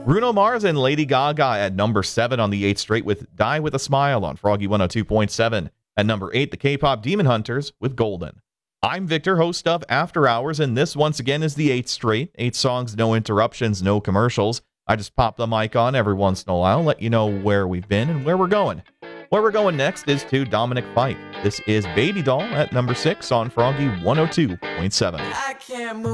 Bruno Mars and Lady Gaga at number 7 on the 8th straight with Die With a Smile on Froggy 102.7. At number 8, the K-pop Demon Hunters with Golden. I'm Victor, host of After Hours, and this once again is the 8th straight. 8 songs, no interruptions, no commercials. I just pop the mic on every once in a while, let you know where we've been and where we're going. Where we're going next is to Dominic Fike. This is Baby Doll at number 6 on Froggy 102.7. I can't move.